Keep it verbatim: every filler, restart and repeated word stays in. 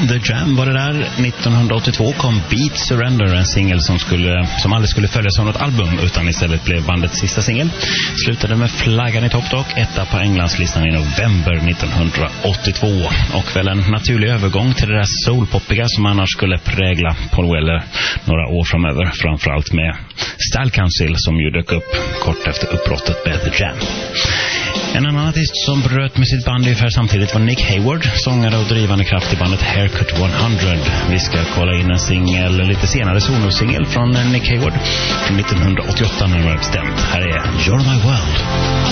The Jam var det där. nittonhundraåttiotvå kom Beat Surrender, en singel som, skulle, som aldrig skulle följas av något album utan istället blev bandets sista singel. Slutade med Flaggan i topp, dock etta på Englandslistan i november nittonhundraåttiotvå. Och väl en naturlig övergång till det där soulpoppiga som annars skulle prägla Paul Weller några år framöver, framförallt med Style Council som ju dök upp kort efter uppbrottet med The Jam. En annan artist som bröt med sitt band ungefär samtidigt var Nick Hayward, sångare och drivande kraft i bandet Haircut hundra. Vi ska kolla in en singel, lite senare solosingel från Nick Hayward från nittonhundraåttioåtta närmare bestämt. Här är You're My World.